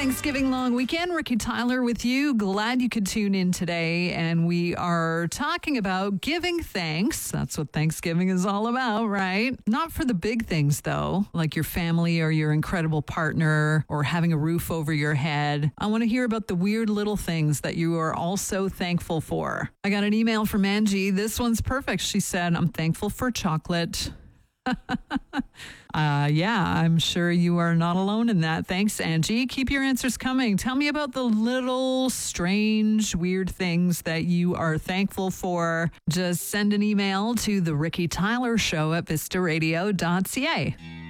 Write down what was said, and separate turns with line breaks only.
Thanksgiving long weekend. Ricky Tyler with you. Glad you could tune in today. And we are talking about giving thanks. That's what Thanksgiving is all about, right? Not for the big things, though, like your family or your incredible partner or having a roof over your head. I want to hear about the weird little things that you are also thankful for. I got an email from Angie. This one's perfect. She said, I'm thankful for chocolate. Yeah, I'm sure you are not alone in that. Thanks, Angie. Keep your answers coming. Tell me about the little strange, weird things that you are thankful for. Just send an email to the Ricky Tyler Show at vistaradio.ca.